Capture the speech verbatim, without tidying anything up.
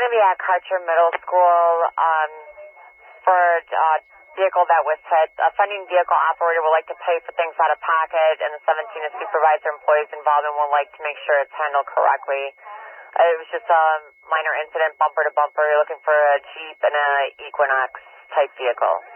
going to be at Karcher Middle School um, for a vehicle that was hit. A funding vehicle operator would like to pay for things out of pocket, and the seventeen is supervisor employees involved and would like to make sure it's handled correctly. Uh, it was just a minor incident, bumper to bumper. You're looking for a Jeep and a Equinox type vehicle.